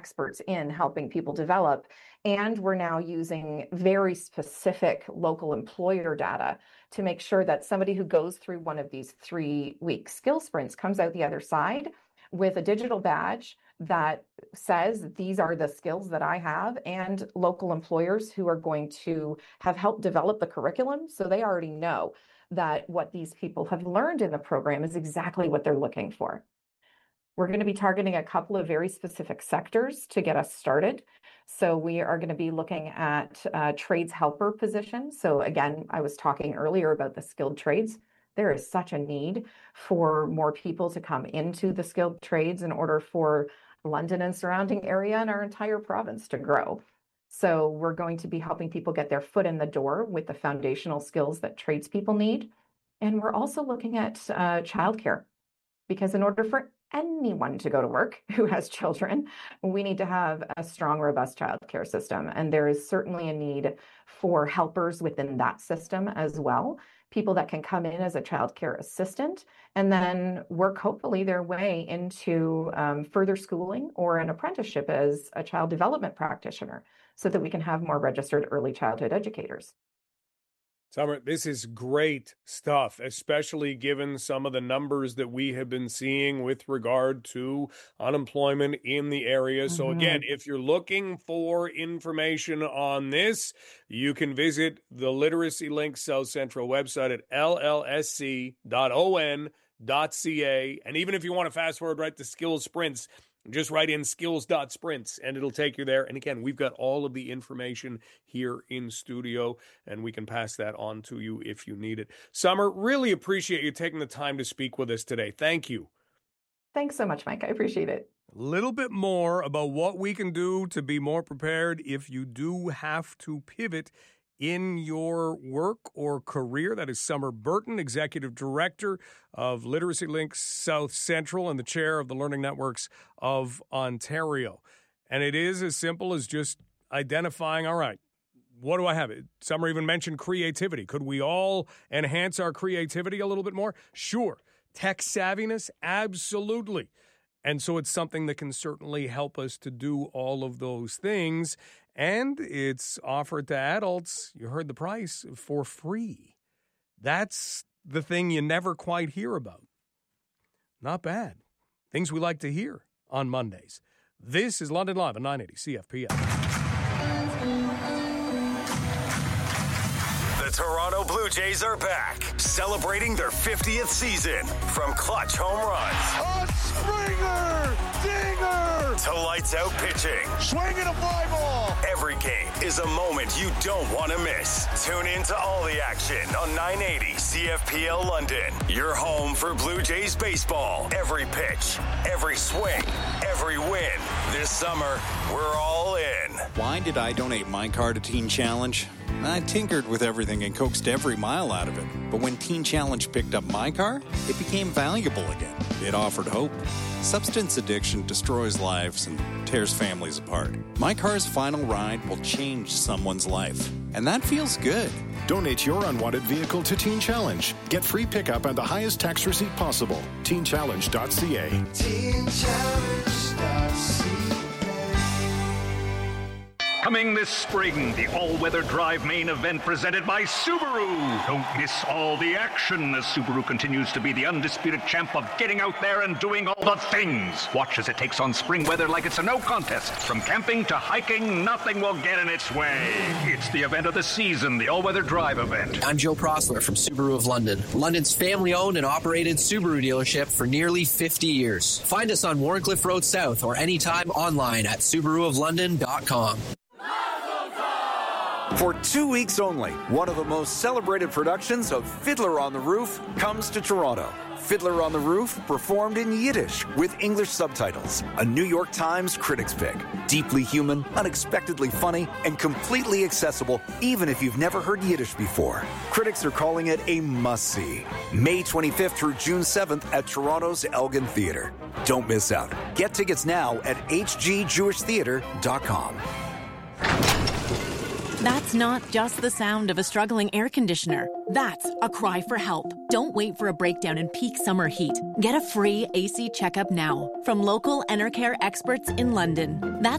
experts in helping people develop. And we're now using very specific local employer data to make sure that somebody who goes through one of these 3-week skill sprints comes out the other side with a digital badge that says these are the skills that I have, and local employers who are going to have helped develop the curriculum. So they already know that what these people have learned in the program is exactly what they're looking for. We're going to be targeting a couple of very specific sectors to get us started. So we are going to be looking at trades helper positions. So again, I was talking earlier about the skilled trades. There is such a need for more people to come into the skilled trades in order for London and surrounding area and our entire province to grow. So we're going to be helping people get their foot in the door with the foundational skills that tradespeople need. And we're also looking at childcare, because in order for anyone to go to work who has children, we need to have a strong, robust childcare system. And there is certainly a need for helpers within that system as well. People that can come in as a childcare assistant and then work hopefully their way into further schooling or an apprenticeship as a child development practitioner, so that we can have more registered early childhood educators. Summer, this is great stuff, especially given some of the numbers that we have been seeing with regard to unemployment in the area. So again, if you're looking for information on this, you can visit the Literacy Link South Central website at llsc.on.ca. And even if you want to fast forward right to Skills Sprints, just write in skills.sprints and it'll take you there. And again, we've got all of the information here in studio and we can pass that on to you if you need it. Summer, really appreciate you taking the time to speak with us today. Thank you. Thanks so much, Mike. I appreciate it. A little bit more about what we can do to be more prepared if you do have to pivot in your work or career. That is Summer Burton, Executive Director of Literacy Link South Central and the Chair of the Learning Networks of Ontario. And it is as simple as just identifying, all right, what do I have? Summer even mentioned creativity. Could we all enhance our creativity a little bit more? Sure. Tech savviness? Absolutely. And so it's something that can certainly help us to do all of those things. And it's offered to adults, you heard the price, for free. That's the thing you never quite hear about. Not bad. Things we like to hear on Mondays. This is London Live on 980 CFPL. The Toronto Blue Jays are back, celebrating their 50th season. From clutch home runs, a Springer, dinger, to lights out pitching, swinging a fly ball. Every game is a moment you don't want to miss. Tune in to all the action on 980 CFPL London. Your home for Blue Jays baseball. Every pitch, every swing, every win. This summer, we're all in. Why did I donate my car to Teen Challenge? I tinkered with everything and coaxed every mile out of it. But when Teen Challenge picked up my car, it became valuable again. It offered hope. Substance addiction destroys lives and tears families apart. My car's final ride will change someone's life. And that feels good. Donate your unwanted vehicle to Teen Challenge. Get free pickup and the highest tax receipt possible. TeenChallenge.ca. TeenChallenge.ca. Coming this spring, the all-weather drive main event presented by Subaru. Don't miss all the action as Subaru continues to be the undisputed champ of getting out there and doing all the things. Watch as it takes on spring weather like it's a no contest. From camping to hiking, nothing will get in its way. It's the event of the season, the all-weather drive event. I'm Joe Prosler from Subaru of London, London's family-owned and operated Subaru dealership for nearly 50 years. Find us on Warncliffe Road South or anytime online at SubaruofLondon.com. For 2 weeks only, one of the most celebrated productions of Fiddler on the Roof comes to Toronto. Fiddler on the Roof, performed in Yiddish with English subtitles. A New York Times critics pick. Deeply human, unexpectedly funny, and completely accessible even if you've never heard Yiddish before. Critics are calling it a must-see. May 25th through June 7th at Toronto's Elgin Theatre. Don't miss out. Get tickets now at hgjewishtheatre.com. That's not just the sound of a struggling air conditioner. That's a cry for help. Don't wait for a breakdown in peak summer heat. Get a free AC checkup now from local Enercare experts in London. That's